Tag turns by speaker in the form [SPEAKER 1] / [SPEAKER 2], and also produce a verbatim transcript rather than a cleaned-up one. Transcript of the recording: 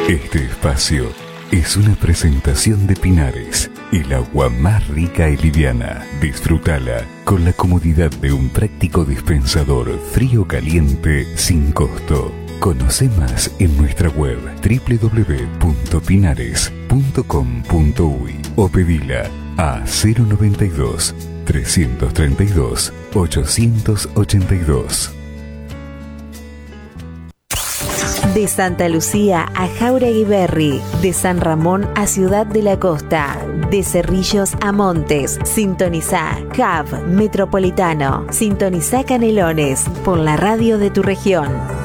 [SPEAKER 1] Este espacio es una presentación de Pinares, el agua más rica y liviana. Disfrútala con la comodidad de un práctico dispensador frío-caliente sin costo. Conoce más en nuestra web doble u doble u doble u punto pinares punto com punto uy o pedila a cero noventa y dos, trescientos treinta y dos, ochocientos ochenta y dos.
[SPEAKER 2] De Santa Lucía a Jáuregui Berry, de San Ramón a Ciudad de la Costa, de Cerrillos a Montes, sintonizá C A V Metropolitano, sintonizá Canelones por la radio de tu región.